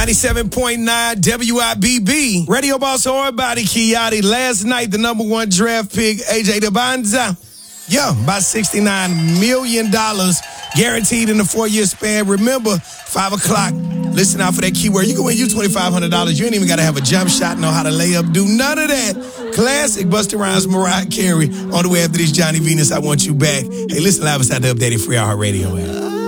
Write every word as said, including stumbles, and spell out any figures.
ninety-seven point nine W I B B. Radio boss hard body Kiati. Last night, the number one draft pick, A J Dibonza. Yeah, about sixty-nine million dollars guaranteed in the four-year span. Remember, five o'clock, listen out for that keyword. You can win you twenty-five hundred dollars. You ain't even got to have a jump shot, know how to lay up, do none of that. Classic Busta Rhymes, Mariah Carey. On the way after this, Johnny Venus, I Want You Back. Hey, listen live inside the updated Free Hour Radio app.